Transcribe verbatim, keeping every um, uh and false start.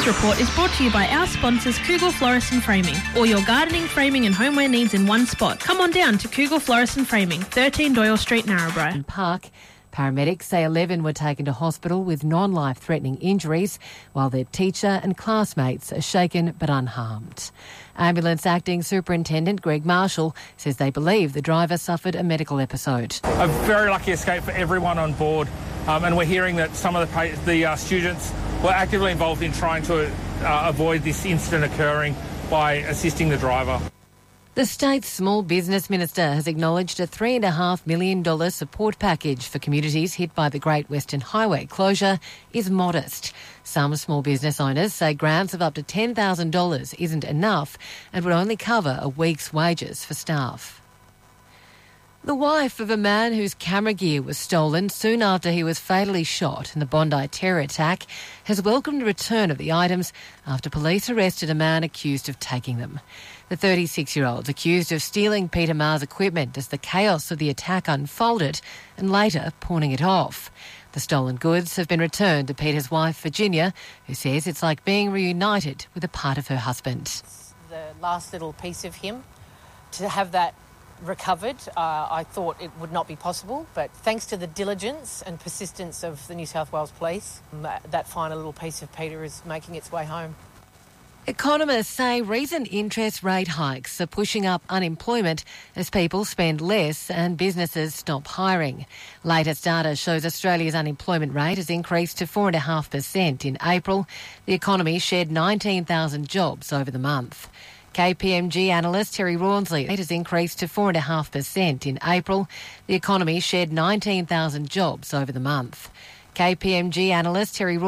News Report is brought to you by our sponsors Kugel Florist and Framing. All your gardening, framing and homeware needs in one spot. Come on down to Kugel Florist and Framing, thirteen Doyle Street, Narrabri. Park. Paramedics say eleven were taken to hospital with non-life-threatening injuries, while their teacher and classmates are shaken but unharmed. Ambulance Acting Superintendent Greg Marshall says they believe the driver suffered a medical episode. A very lucky escape for everyone on board, um, and we're hearing that some of the, the uh, students were actively involved in trying to uh, avoid this incident occurring by assisting the driver. The state's small business minister has acknowledged a three point five million dollars support package for communities hit by the Great Western Highway closure is modest. Some small business owners say grants of up to ten thousand dollars isn't enough and would only cover a week's wages for staff. The wife of a man whose camera gear was stolen soon after he was fatally shot in the Bondi terror attack has welcomed the return of the items after police arrested a man accused of taking them. The thirty-six-year-old accused of stealing Peter Maher's equipment as the chaos of the attack unfolded and later pawning it off. The stolen goods have been returned to Peter's wife, Virginia, who says it's like being reunited with a part of her husband. The last little piece of him, to have that recovered, uh, I thought it would not be possible, but thanks to the diligence and persistence of the New South Wales Police, that, that final little piece of Peter is making its way home. Economists say recent interest rate hikes are pushing up unemployment as people spend less and businesses stop hiring. Latest data shows Australia's unemployment rate has increased to four point five percent in April. The economy shed nineteen thousand jobs over the month. K P M G analyst Terry Rawnsley, it has increased to four point five percent in April. The economy shed nineteen thousand jobs over the month. K P M G analyst Terry